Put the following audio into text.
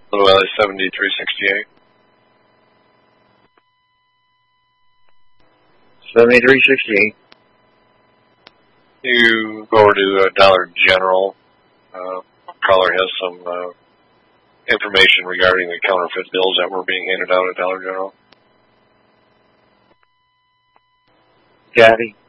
Little Valley 7368. 7368. You go over to Dollar General. Caller has some information regarding the counterfeit bills that were being handed out at Dollar General. Got it.